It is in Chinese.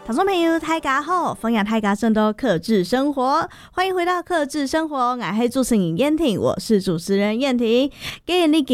听众朋友大家好，分享大家更多客制生活，欢迎回到客制生活，我是主持人燕婷，我是主持人燕婷。今日你